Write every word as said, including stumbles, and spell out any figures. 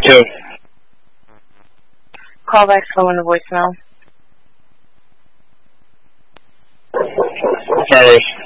two. Call back slow in the voicemail. Sorry.